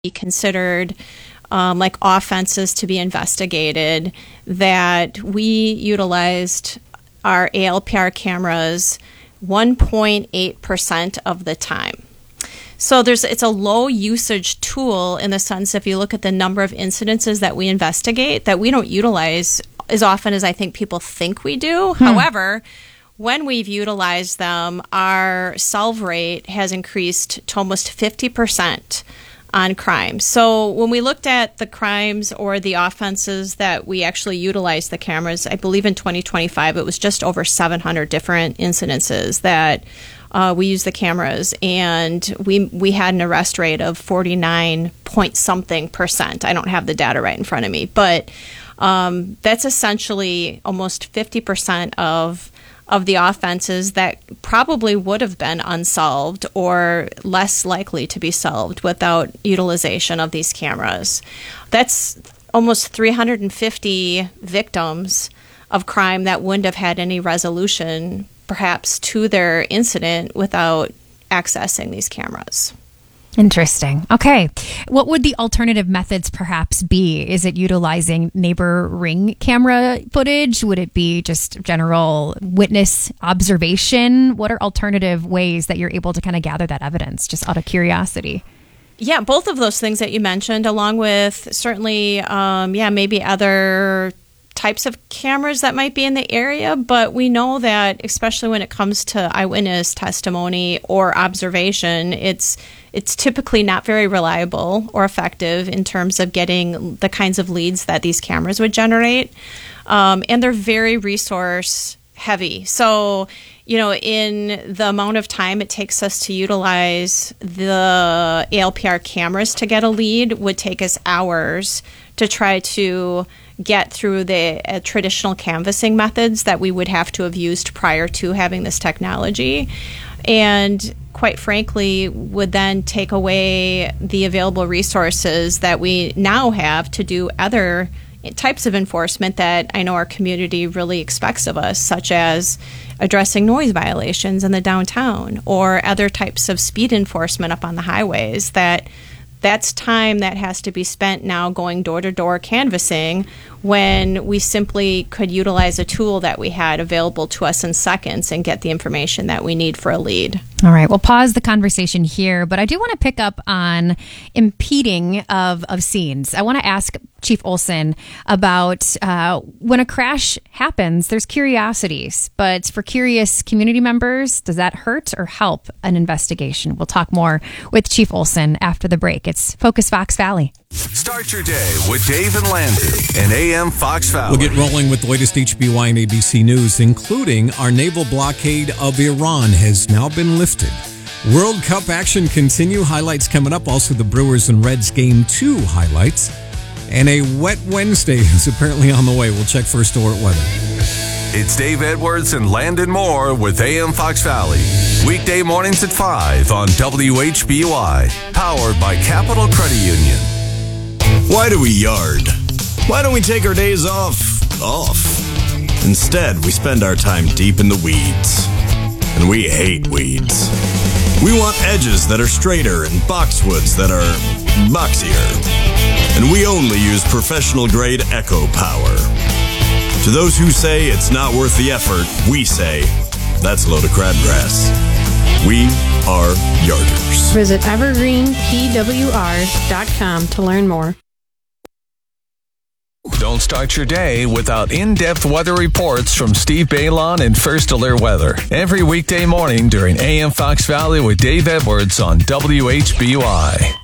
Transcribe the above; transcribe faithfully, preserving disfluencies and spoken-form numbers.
be considered um, like offenses to be investigated, that we utilized our A L P R cameras one point eight percent of the time. So there's it's a low usage tool in the sense if you look at the number of incidences that we investigate, that we don't utilize as often as I think people think we do. Hmm. However, when we've utilized them, our solve rate has increased to almost fifty percent on crimes. So when we looked at the crimes or the offenses that we actually utilized the cameras, I believe in twenty twenty-five it was just over seven hundred different incidences that uh, we used the cameras, and we we had an arrest rate of forty-nine point something percent. I don't have the data right in front of me, but um, that's essentially almost fifty percent of of the offenses that probably would have been unsolved or less likely to be solved without utilization of these cameras. That's almost three hundred fifty victims of crime that wouldn't have had any resolution, perhaps, to their incident without accessing these cameras. Interesting. Okay. What would the alternative methods perhaps be? Is it utilizing neighbor ring camera footage? Would it be just general witness observation? What are alternative ways that you're able to kind of gather that evidence, just out of curiosity? Yeah, both of those things that you mentioned, along with certainly, um, yeah, maybe other types of cameras that might be in the area, but we know that especially when it comes to eyewitness testimony or observation, it's it's typically not very reliable or effective in terms of getting the kinds of leads that these cameras would generate. Um, and they're very resource heavy. So, you know, in the amount of time it takes us to utilize the A L P R cameras to get a lead would take us hours to try to get through the uh, traditional canvassing methods that we would have to have used prior to having this technology. And quite frankly, would then take away the available resources that we now have to do other types of enforcement that I know our community really expects of us, such as addressing noise violations in the downtown or other types of speed enforcement up on the highways. That that's time that has to be spent now going door to door canvassing when we simply could utilize a tool that we had available to us in seconds and get the information that we need for a lead. All right, we'll pause the conversation here, but I do want to pick up on impeding of, of scenes. I want to ask Chief Olson about uh, when a crash happens, there's curiosities, but for curious community members, does that hurt or help an investigation? We'll talk more with Chief Olson after the break. It's Focus Fox Valley. Start your day with Dave and Landon and A M Fox Valley. We'll get rolling with the latest H B Y and A B C news, including our naval blockade of Iran has now been lifted. World Cup action continue. Highlights coming up. Also, the Brewers and Reds Game two highlights. And a wet Wednesday is apparently on the way. We'll check first alert weather. It's Dave Edwards and Landon Moore with A M Fox Valley. Weekday mornings at five on W H B Y. Powered by Capital Credit Union. Why do we yard? Why don't we take our days off? Off. Instead, we spend our time deep in the weeds. And we hate weeds. We want edges that are straighter and boxwoods that are boxier. And we only use professional-grade Echo Power. To those who say it's not worth the effort, we say, that's a load of crabgrass. We are yarders. Visit evergreen p w r dot com to learn more. Don't start your day without in-depth weather reports from Steve Baylon and First Alert Weather. Every weekday morning during A M Fox Valley with Dave Edwards on W H B Y.